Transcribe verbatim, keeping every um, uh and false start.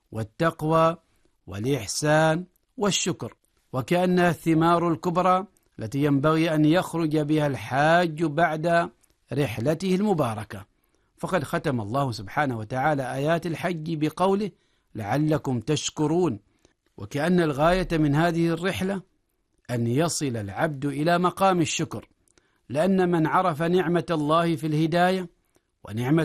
والتقوى والإحسان والشكر، وكأنها الثمار الكبرى التي ينبغي أن يخرج بها الحاج بعد رحلته المباركة. فقد ختم الله سبحانه وتعالى آيات الحج بقوله لعلكم تشكرون، وكأن الغاية من هذه الرحلة أن يصل العبد إلى مقام الشكر، لأن من عرف نعمة الله في الهداية ونعمة